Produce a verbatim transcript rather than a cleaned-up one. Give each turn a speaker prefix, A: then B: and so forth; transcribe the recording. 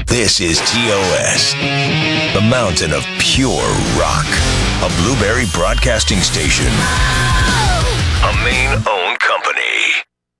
A: This is T O S, the mountain of pure rock, a Blueberry Broadcasting Station.